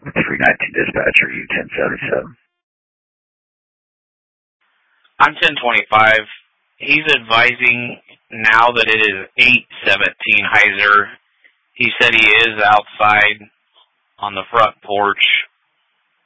319 dispatcher, U-1077. I'm 1025. He's advising now that it is 8:17 Heiser. He said he is outside on the front porch